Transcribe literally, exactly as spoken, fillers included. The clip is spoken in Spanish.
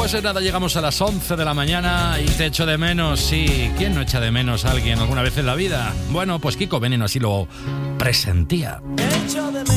Pues de nada, llegamos a las once de la mañana y te echo de menos, sí. ¿Quién no echa de menos a alguien alguna vez en la vida? Bueno, pues Kiko Veneno así lo presentía. Echo de menos